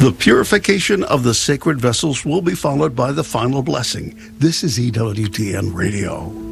The purification of the sacred vessels will be followed by the final blessing. This is EWTN Radio.